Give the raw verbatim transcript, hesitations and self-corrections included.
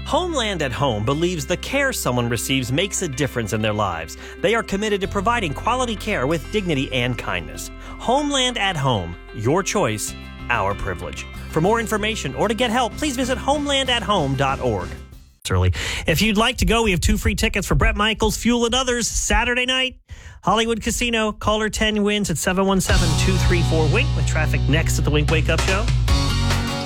Homeland at Home believes the care someone receives makes a difference in their lives. They are committed to providing quality care with dignity and kindness. Homeland at Home, your choice, our privilege. For more information or to get help, please visit homeland at home dot org. Early. If you'd like to go, we have two free tickets for Bret Michaels, Fuel and Others, Saturday night, Hollywood Casino. Caller ten wins at seven one seven, two three four, W I N K with traffic next at the Wink Wake Up Show.